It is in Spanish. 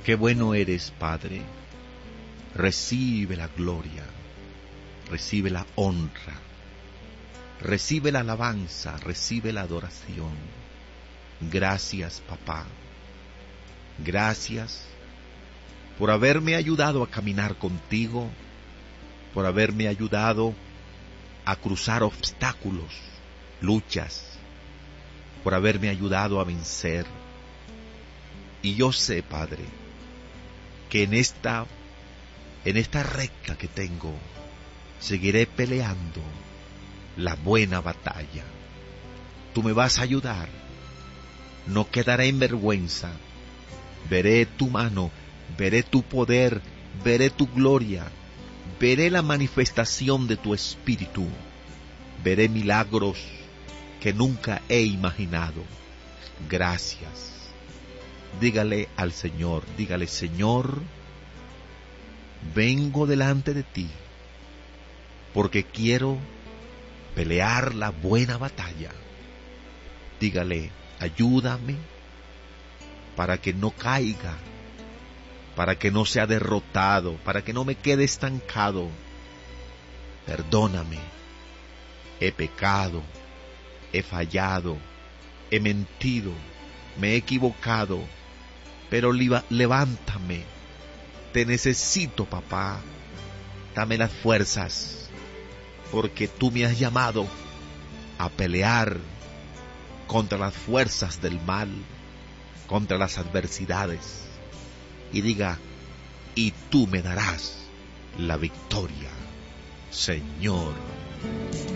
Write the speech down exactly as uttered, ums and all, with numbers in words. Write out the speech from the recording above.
Qué bueno eres, Padre. Recibe la gloria, recibe la honra, recibe la alabanza, recibe la adoración. Gracias, papá. Gracias por haberme ayudado a caminar contigo, por haberme ayudado a cruzar obstáculos, luchas, por haberme ayudado a vencer. Y yo sé, Padre, que en esta, en esta recta que tengo, seguiré peleando la buena batalla. Tú me vas a ayudar, no quedaré en vergüenza. Veré tu mano, veré tu poder, veré tu gloria, veré la manifestación de tu espíritu, veré milagros que nunca he imaginado. Gracias. Dígale al Señor, dígale: Señor, vengo delante de ti porque quiero pelear la buena batalla. Dígale: ayúdame para que no caiga, para que no sea derrotado, para que no me quede estancado. Perdóname, he pecado, he fallado, he mentido, me he equivocado, pero levántame. Te necesito, papá. Dame las fuerzas, porque tú me has llamado a pelear contra las fuerzas del mal, contra las adversidades. Y diga: y tú me darás la victoria, Señor.